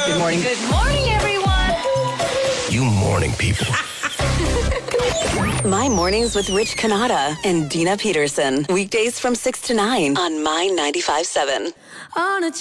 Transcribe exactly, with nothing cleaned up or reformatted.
Good morning. Good morning, everyone. You morning people. My Mornings with Rich Canada and Dina Peterson. Weekdays from six to nine on My ninety-five point seven. On a